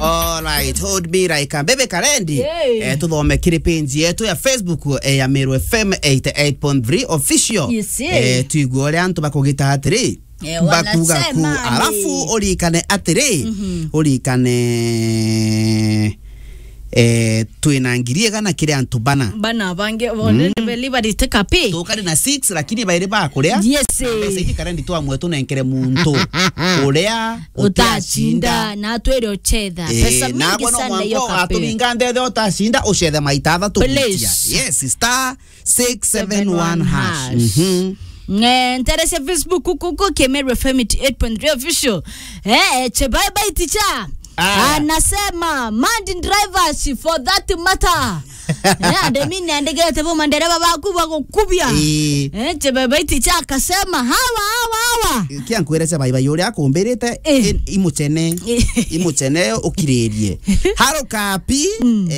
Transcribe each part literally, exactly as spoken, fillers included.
All right, hold me like a baby Kalendi. Eh, tuthome kiri page yetu ya Facebook eh, ya Meru F M eighty-eight point three official. Yes, eh tuigue uri antu bakugita atiri. Eh, Bakuga ku alafu urikane atiri. Urikane eh tuinangirie kana kire antu bana bana bange wone believe it take up to kari na six lakini baire ba kuria yes pesa iki Kalendi tu amwe tu nenkere muntu uria utachinda na twere ochetha pesa mingi sana hiyo kape atubingande de utachinda uchethe maitatha tu yes star six seven one hash mhm Eh, interesse Facebook kuko Meru F M eight point three official eh che bye bye teacher. Ah. Anasema Mandin drivers for that matter. Eh, ndemini andege tebo mandereva bakubwa kukubia. Eh, chebebe ticha akasema hawa hawa hawa. Kiankwirese bye bye uri akumbirite imuchene imuchene ukiririe. Haro kapi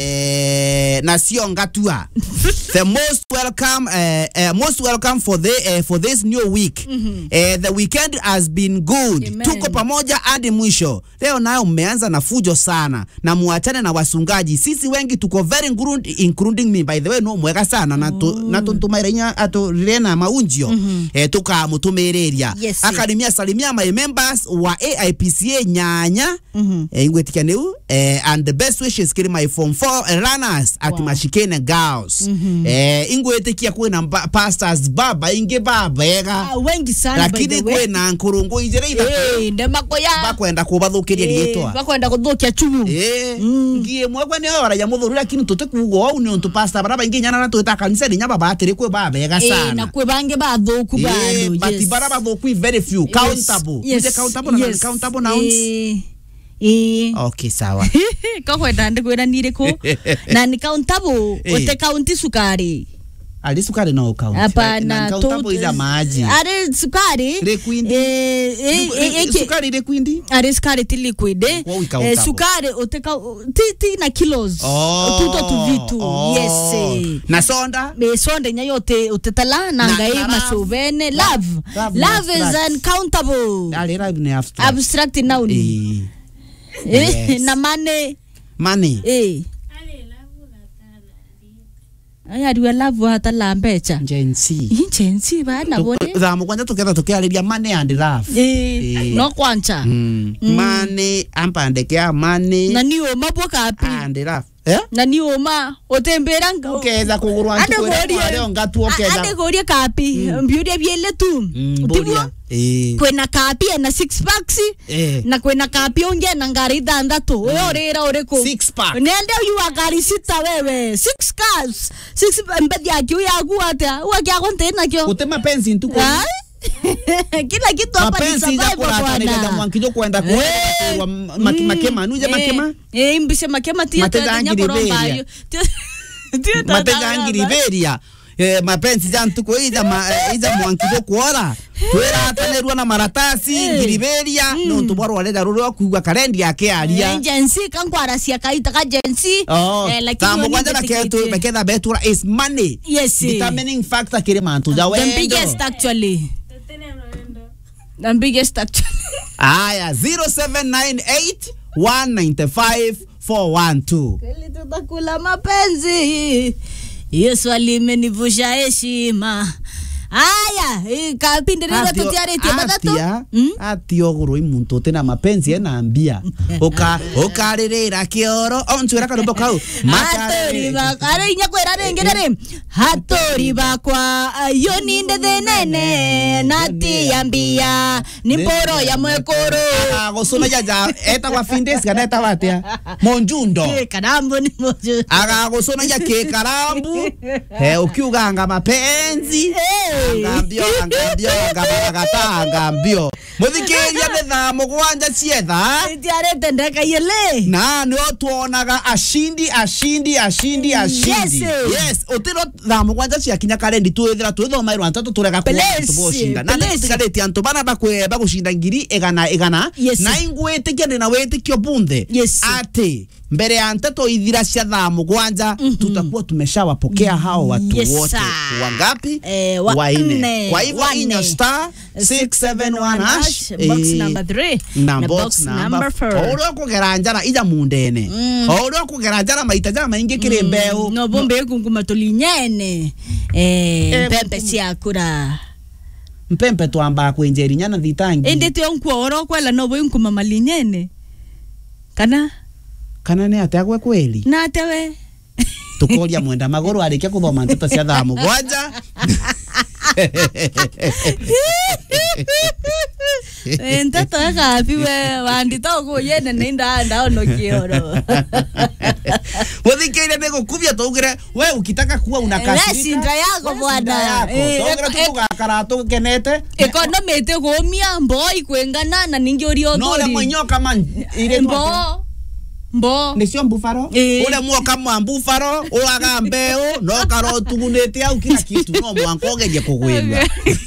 eh na sio ngatua. The most welcome uh, uh, most welcome for the uh, for this new week. Mm-hmm. Uh, the weekend has been good. Amen. Tuko pamoja hadi mwisho. Leo nayo mmeanza na fujo sana na muachane na wasungaji. Sisi wengi tuko very good including me by the way no mwega sana na tu, na tuntumairenya ato rena maunjio. Mm-hmm. Eh tuka mutumereria. Yes, akademia salimia my members wa A I P C A nyanya. Mm-hmm. Eh ingwetika neu eh and the best wishes kiri my form four runners at wow. Mashikene girls. Mm-hmm. Eh ingwetekia kwena pastors baba inge baba ega ah, wengi sana lakini kwena nkurungu injere ida eh ndemakoya bakwenda kubathukiria rietwa bakwenda kuthukia chumu eh ngie mwekwe ni ora ya muthuru lakini tutekugo au ni untu pastor baraba inge nyana na tuita kanisa ni nyaba batiri kwe baba ega sana eh na kwe bange bathuku bado yes but baraba bathuku very few countable is countable na countable nouns eh okay sawa ko kwenda ndikwira nire ko na ni countable ote county sukari ali sukari no count hapana countable ila maji ari sukari liquid eh eh sukari liquid ari sukari ti liquid eh sukari ote ti ti na kilos tuto tu vitu yes na sonda me sonda nya yote utetala na ngai masovene love love is uncountable ali love ni abstract abstract noun eh na money money eh aya diwa love hata la mbecha jensi jensi bana bone zamu kwanja tuketha tukiariria money and love eh no kwanja money ampandekea money na niyo maboka api and love eh na niyo ma otembera nga ukeza kugurwa ntu kwera leo ngatu okeza ade goria kapi mbiude biele tu tibu eh kwena kapi na six packs na kwena kapi onge na ngari thandatu orera oreko six pack nende yu agari sita wewe six cars six mbedi akio yagu ata wakia konte na kyo utema pensi ntu kwa kila kitu hapa ni survive bwana ndio mwankijo kwenda kwa makema nuje makema eh mbise makema tia tanya koromba yo tia matejangi Liberia eh mapenzi jantu ko iza ma iza mwankijo kuora twera atanerwa na maratasi Liberia no tubaro aleda ruro kuigwa Kalendi yake aria agency kankwara sia kaita ka agency eh lakini tamu kwanza na ketu bekeda betura is money yes determining factor kile mantu za wendo the biggest actually the biggest actually aya zero seven nine eight one nine five four one two kweli tutakula mapenzi Yesu alimenivusha heshima aya kapindirira tutiaretie batatu atio guru imuntu tena mapenzi ena ambia oka okarerera kioro onchura kalombo kau matori bakare inya kwera rengerere hatori bakwa yoninde denene nati ambia nimporo ya mwekoro agosoma jaja eta kwa findes kana eta batia monjundo karambo ni monjundo agagosoma ya ke karambu he ukiuganga mapenzi ngambio ngambio ngabagata ngambio muthikiria ne tha mugwanja cietha itiarete ndeka yele na no tuonaga ashindi ashindi ashindi ashindi yes utiro tha mugwanja cia kinya Kalendi tuithira tuithoma irwa ntatu turega ku tuboshinda na tigareti antu bana bakwe bagushinda ngiri igana igana na ingwetikia ndina wetikio bunthe ati mbere ya nteto ithira cia tha mugwanja tutakuwa tumeshawapokea hao watu wote wangapi wa ine kwa hivyo inyo star six seven one hash box number three na na box number four oro kugera njara ija mundene oro kugera njara maita jama maingi kire mbeo no bombe kunguma tolinyene eh pempe cia kura mpempe twamba kwenjeri nyana thitangi ende te onku oro kwela no boy nkuma malinyene kana kana ne atagwe kweli na atewe tukoria mwenda magoro arike kuthoma nteto cia thaa mugwanja nteto ekapi we wandita uko yene nenda ndao no kioro Wodhikire nego kubia tugire we ukitaka kuwa unakasirika wewe sinda yako bwana tugire tugakara tukenete economy te gomia mboi kwengana na ningi ori othori no le mwenyoka man ile mbo mbo nisio mbufaro ule muoka mwa mbufaro uaga mbeo no karo tugunete au kila kitu no mwankogeje kugwirwa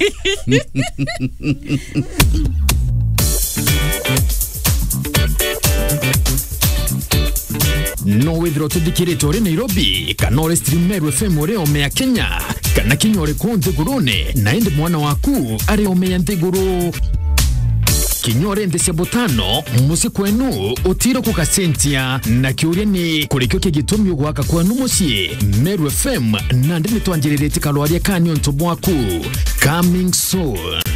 no withro tudikirite uri Nairobi kana uri streamer F M uri omea Kenya kana kinyore konte gurune na ende mwana waku ari omea ntiguru kinyore ndese botano musi kwenu utiro kukasentia na kiuria ni kurikyo kigitumi gwaka kwanu musi Meru F M na ndini twanjirire tikalwaria kanyo ntobwaku coming soon.